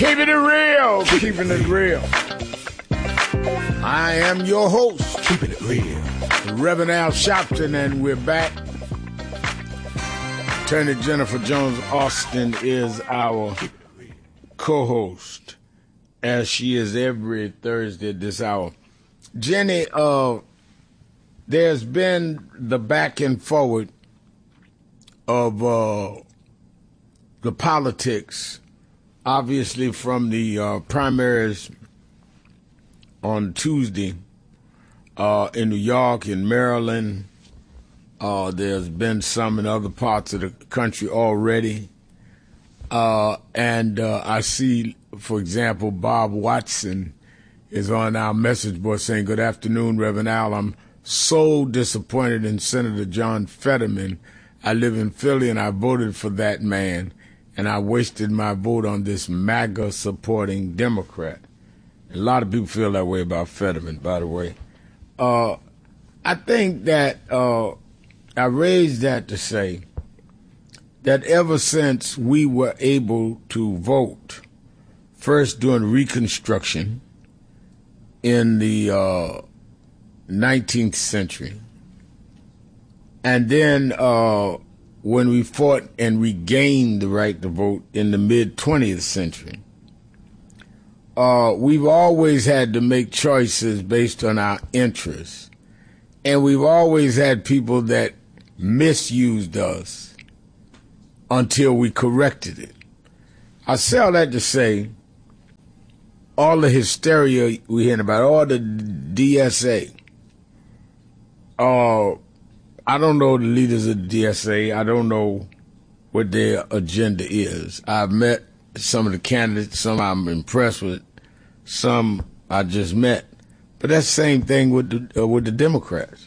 Keeping it real, keeping it real. I am your host, keeping it real, Reverend Al Sharpton, and we're back. Attorney Jennifer Jones Austin is our co-host, as she is every Thursday at this hour. Jenny, there's been the back and forward of the politics, obviously from the primaries on Tuesday in New York, in Maryland. There's been some in other parts of the country already. And I see, for example, Bob Watson is on our message board saying, "Good afternoon, Reverend Al. I'm so disappointed in Senator John Fetterman. I live in Philly and I voted for that man, and I wasted my vote on this MAGA-supporting Democrat." A lot of people feel that way about Fetterman, by the way. I think that I raised that to say that ever since we were able to vote, first during Reconstruction in the 19th century, and then when we fought and regained the right to vote in the mid-20th century, we've always had to make choices based on our interests. And we've always had people that misused us until we corrected it. I say all that to say, all the hysteria we hear about, all the DSA, I don't know the leaders of the DSA. I don't know what their agenda is. I've met some of the candidates, some I'm impressed with, some I just met. But that's the same thing with the Democrats.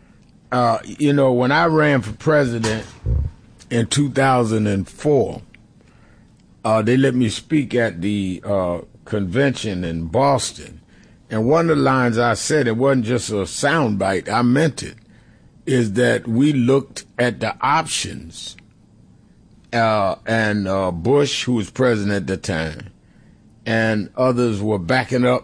When I ran for president in 2004, they let me speak at the convention in Boston. And one of the lines I said, it wasn't just a soundbite, I meant it, is that we looked at the options, and Bush, who was president at the time, and others were backing up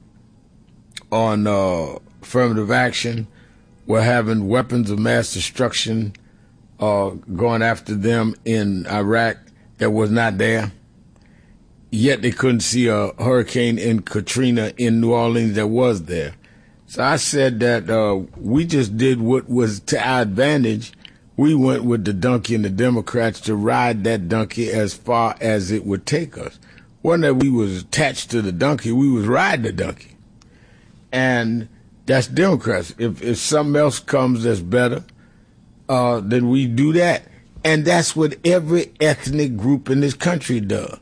on affirmative action, were having weapons of mass destruction going after them in Iraq that was not there. Yet they couldn't see a hurricane in Katrina in New Orleans that was there. So I said that we just did what was to our advantage. We went with the donkey and the Democrats to ride that donkey as far as it would take us. Wasn't that we was attached to the donkey, we was riding the donkey. And that's Democrats. If something else comes that's better, then we do that. And that's what every ethnic group in this country does.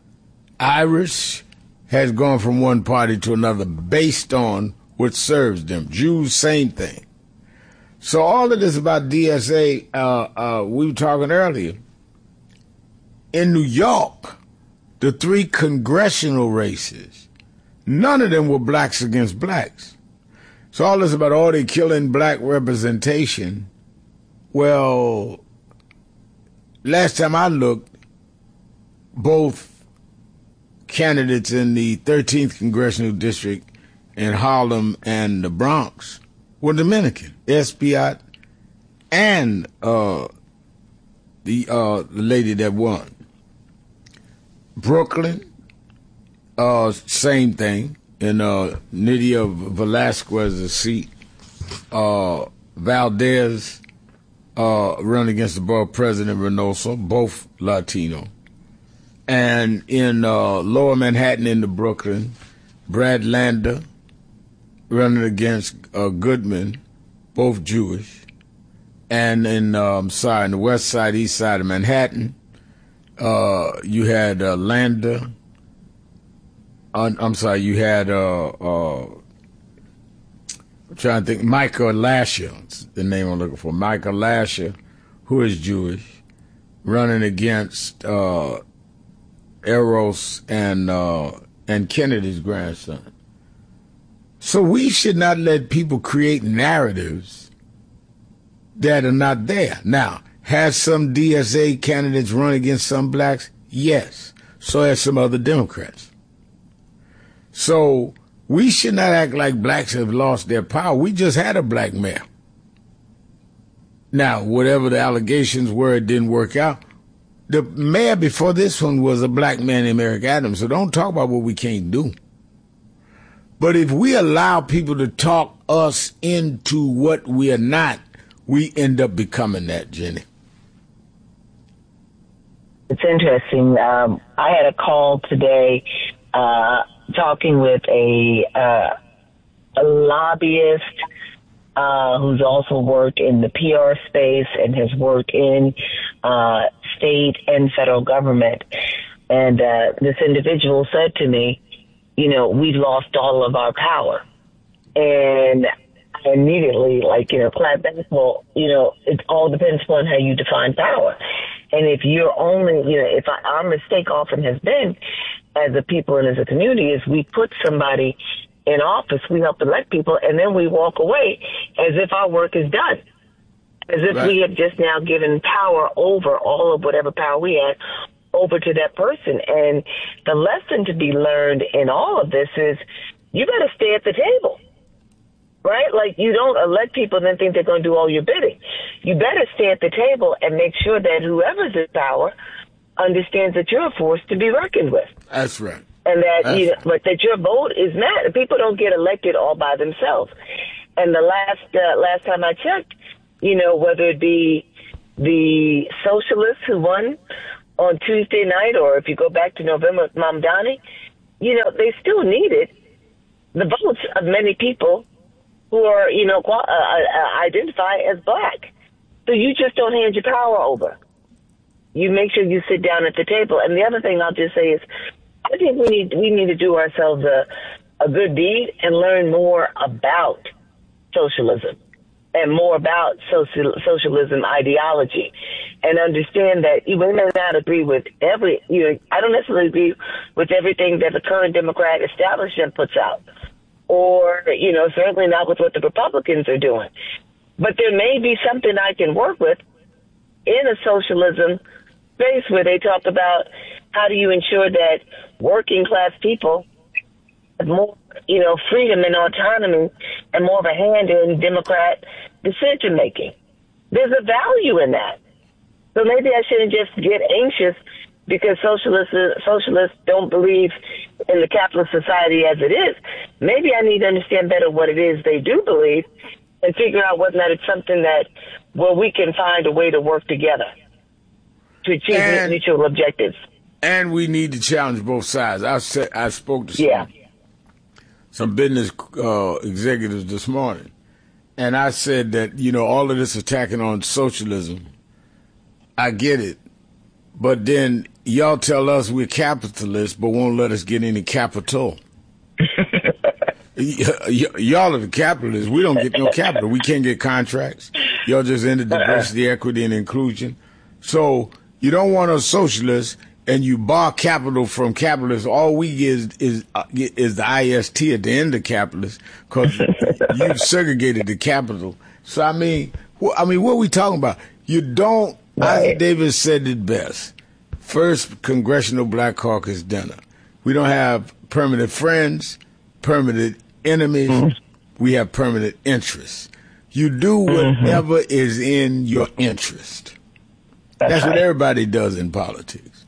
Irish has gone from one party to another based on what serves them. Jews, same thing. So all of this about DSA, we were talking earlier. In New York, the 3 congressional races, none of them were blacks against blacks. So all this about, they killing black representation. Well, last time I looked, both candidates in the 13th congressional district in Harlem and the Bronx were Dominican, Espaillat and the lady that won. Brooklyn, same thing. In Nydia Velasquez's seat, Valdez running against the borough president Reynoso, both Latino. And in Lower Manhattan into Brooklyn, Brad Lander running against Goodman, both Jewish. And in the west side, east side of Manhattan, you had Lander. You had, I'm trying to think, Michael Lasher, the name I'm looking for. Michael Lasher, who is Jewish, running against Eros and Kennedy's grandson. So we should not let people create narratives that are not there. Now, has some DSA candidates run against some blacks? Yes. So has some other Democrats. So we should not act like blacks have lost their power. We just had a black mayor. Now, whatever the allegations were, it didn't work out. The mayor before this one was a black man named Eric Adams, so don't talk about what we can't do. But if we allow people to talk us into what we are not, we end up becoming that, Jenny. It's interesting. I had a call today talking with a lobbyist who's also worked in the PR space and has worked in state and federal government. And this individual said to me, we've lost all of our power. And I immediately, clap back, well, it all depends upon how you define power. And if you're only, our mistake often has been, as a people and as a community, is we put somebody in office, we help elect people, and then we walk away as if our work is done. As if we have just now given power over all of whatever power we had over to that person. And the lesson to be learned in all of this is you got to stay at the table, right? Like, you don't elect people and then think they're going to do all your bidding. You better stay at the table and make sure that whoever's in power understands that you're a force to be reckoned with. That's right. And that, but that your vote is matter. People don't get elected all by themselves. And the last time I checked, whether it be the socialists who won on Tuesday night, or if you go back to November with Mamdani, they still needed the votes of many people who are, identify as black. So you just don't hand your power over. You make sure you sit down at the table. And the other thing I'll just say is, I think we need to do ourselves a good deed and learn more about socialism and more about socialism ideology, and understand that we may not agree with I don't necessarily agree with everything that the current Democrat establishment puts out, or, certainly not with what the Republicans are doing. But there may be something I can work with in a socialism space where they talk about how do you ensure that working class people have more, freedom and autonomy and more of a hand in Democrat decision making. There's a value in that. So maybe I shouldn't just get anxious because socialists don't believe in the capitalist society as it is. Maybe I need to understand better what it is they do believe and figure out whether or not it's something that, we can find a way to work together to achieve mutual objectives. And we need to challenge both sides. I spoke to some business executives this morning, and I said that, all of this attacking on socialism, I get it. But then y'all tell us we're capitalists, but won't let us get any capital. Y'all are the capitalists. We don't get no capital. We can't get contracts. Y'all just ended diversity, equity, and inclusion. So you don't want us socialists, and you bar capital from capitalists. All we get is the IST at the end of capitalists, because you segregated the capital. So I mean, what are we talking about? You don't. Isaac Davis said it best. First Congressional Black Caucus dinner. We don't have permanent friends, permanent enemies. We have permanent interests. You do whatever is in your interest. That's what everybody does in politics.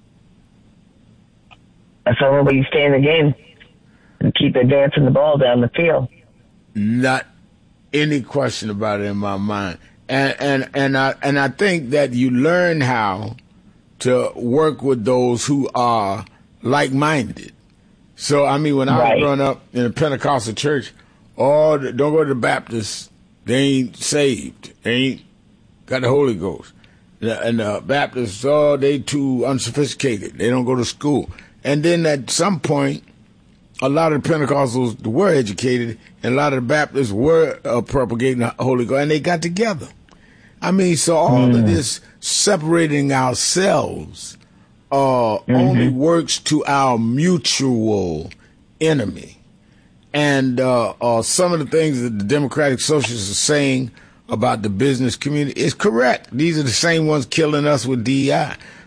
That's the only way you stay in the game and keep advancing the ball down the field. Not any question about it in my mind. And I think that you learn how to work with those who are like-minded. So, I mean, when I was growing up in a Pentecostal church, don't go to the Baptists. They ain't saved. They ain't got the Holy Ghost. And the Baptists, they too unsophisticated. They don't go to school. And then at some point, a lot of the Pentecostals were educated, and a lot of the Baptists were propagating the Holy Ghost, and they got together. I mean, so all of this separating ourselves only works to our mutual enemy. And some of the things that the Democratic Socialists are saying about the business community is correct. These are the same ones killing us with DEI.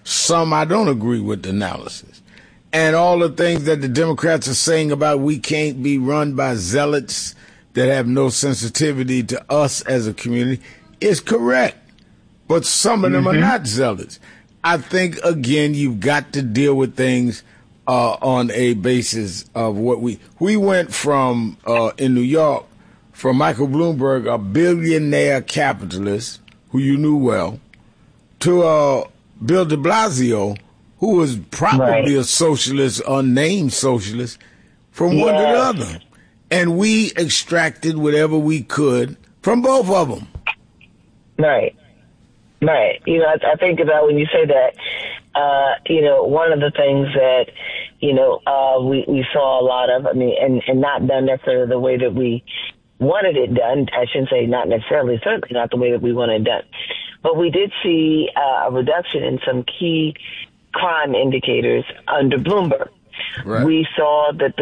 Some I don't agree with the analysis. And all the things that the Democrats are saying about we can't be run by zealots that have no sensitivity to us as a community is correct. But some of them are not zealots. I think, again, you've got to deal with things on a basis of what we went from, in New York, from Michael Bloomberg, a billionaire capitalist who you knew well, to Bill de Blasio, who was probably a socialist, unnamed socialist, from one to the other. And we extracted whatever we could from both of them. Right. Right. You know, I think about when you say that, you know, one of the things that, you know, we saw a lot of, I mean, and not done necessarily the way that we wanted it done. I shouldn't say not necessarily, certainly not the way that we wanted it done. But we did see a reduction in some key crime indicators under Bloomberg. Right. We saw that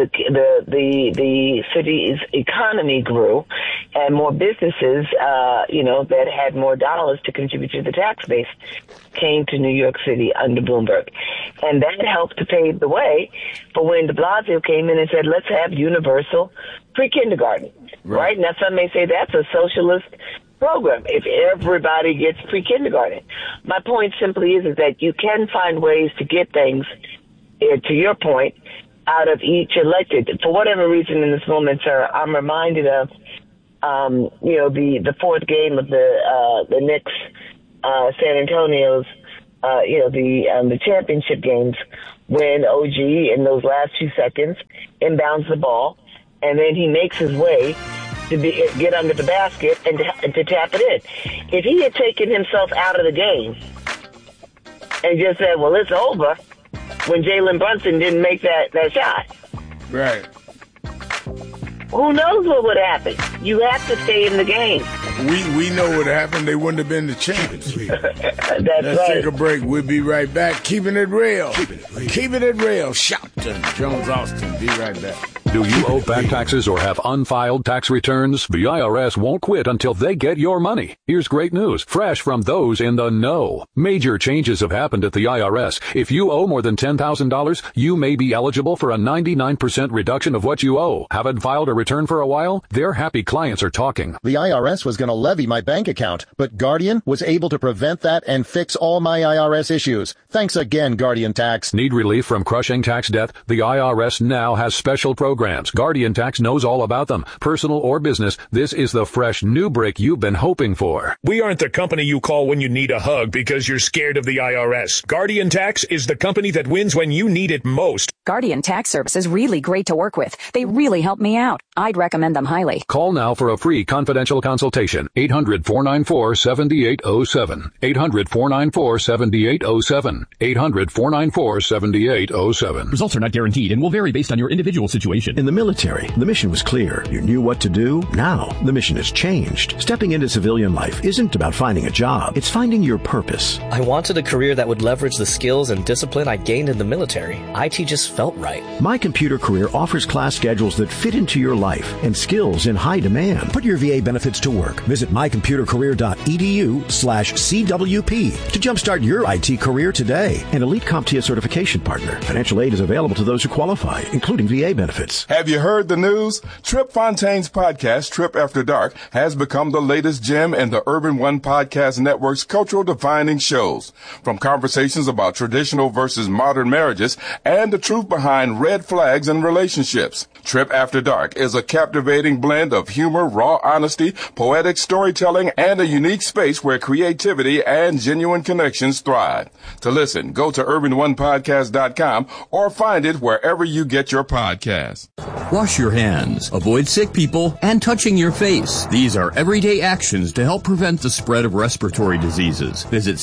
the city's economy grew, and more businesses, you know, that had more dollars to contribute to the tax base came to New York City under Bloomberg, and that helped to pave the way for when De Blasio came in and said, "Let's have universal pre-kindergarten." Right? Now, some may say that's a socialist program if everybody gets pre-kindergarten. My point simply is that you can find ways to get things, to your point, out of each elected. For whatever reason in this moment, sir, I'm reminded of, you know, the fourth game of the Knicks, San Antonio's, you know, the championship games, when OG in those last 2 seconds inbounds the ball, and then he makes his way to get under the basket and to tap it in. If he had taken himself out of the game and just said, "Well, it's over," when Jalen Brunson didn't make that shot. Right. Who knows what would happen? You have to stay in the game. We know what happened. They wouldn't have been the champions. Let's take a break. We'll be right back. Keeping it real. Keeping it real. Shoughton, Jones Austin. Be right back. Do you owe back taxes or have unfiled tax returns? The IRS won't quit until they get your money. Here's great news, fresh from those in the know. Major changes have happened at the IRS. If you owe more than $10,000, you may be eligible for a 99% reduction of what you owe. Haven't filed a return for a while? Their happy clients are talking. The IRS was going to levy my bank account, but Guardian was able to prevent that and fix all my IRS issues. Thanks again, Guardian Tax. Need relief from crushing tax debt? The IRS now has special programs. Guardian Tax knows all about them. Personal or business, this is the fresh new break you've been hoping for. We aren't the company you call when you need a hug because you're scared of the IRS. Guardian Tax is the company that wins when you need it most. Guardian Tax Service is really great to work with. They really help me out. I'd recommend them highly. Call now for a free confidential consultation. 800-494-7807. 800-494-7807. 800-494-7807. Results are not guaranteed and will vary based on your individual situation. In the military, the mission was clear. You knew what to do. Now, the mission has changed. Stepping into civilian life isn't about finding a job. It's finding your purpose. I wanted a career that would leverage the skills and discipline I gained in the military. IT just felt right. My Computer Career offers class schedules that fit into your life and skills in high demand. Put your VA benefits to work. Visit mycomputercareer.edu/CWP to jumpstart your IT career today. An elite CompTIA certification partner. Financial aid is available to those who qualify, including VA benefits. Have you heard the news? Trip Fontaine's podcast, Trip After Dark, has become the latest gem in the Urban One Podcast Network's cultural defining shows. From conversations about traditional versus modern marriages and the truth behind red flags in relationships. Trip After Dark is a captivating blend of humor, raw honesty, poetic storytelling, and a unique space where creativity and genuine connections thrive. To listen, go to urbanonepodcast.com or find it wherever you get your podcasts. Wash your hands, avoid sick people, and touching your face. These are everyday actions to help prevent the spread of respiratory diseases. Visit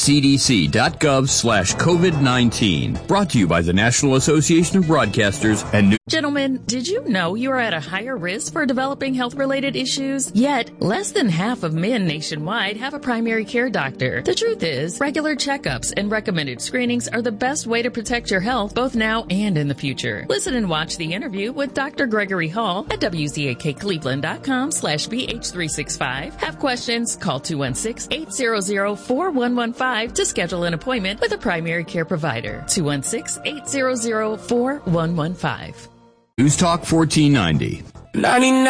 cdc.gov/COVID-19. Brought to you by the National Association of Broadcasters and Gentlemen, did you know you are at a higher risk for developing health-related issues? Yet, less than half of men nationwide have a primary care doctor. The truth is, regular checkups and recommended screenings are the best way to protect your health both now and in the future. Listen and watch the interview with Dr. Greg Gregory Hall at WZAKCleveland.com/BH365. Have questions? Call 216-800-4115 to schedule an appointment with a primary care provider. 216-800-4115. News Talk 1490. 99.